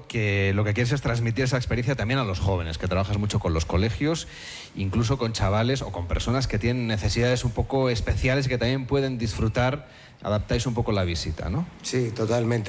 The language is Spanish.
que lo que quieres es transmitir esa experiencia también a los jóvenes, que trabajas mucho con los colegios, incluso con chavales o con personas que tienen necesidades un poco especiales y que también pueden disfrutar. Adaptáis un poco la visita, ¿no? Sí, totalmente.